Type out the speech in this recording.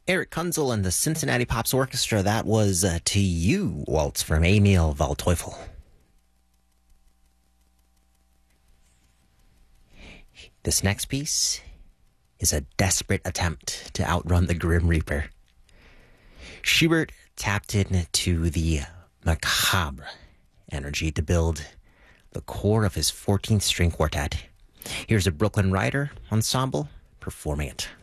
Eric Kunzel and the Cincinnati Pops Orchestra. That was To You, waltz from Emil Waldteufel. This next piece is a desperate attempt to outrun the Grim Reaper. Schubert tapped into the macabre energy to build the core of his 14th string quartet. Here's a Brooklyn Rider ensemble performing it.